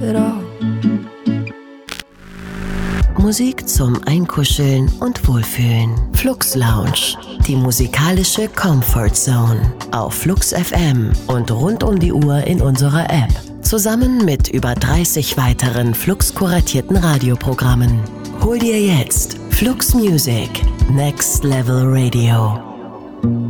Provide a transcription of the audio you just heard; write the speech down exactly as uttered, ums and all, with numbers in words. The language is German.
Musik zum Einkuscheln und Wohlfühlen. Flux Lounge, die musikalische Comfort Zone. Auf Flux F M und rund um die Uhr in unserer App. Zusammen mit über dreißig weiteren Flux-kuratierten Radioprogrammen. Hol dir jetzt Flux Music, Next Level Radio.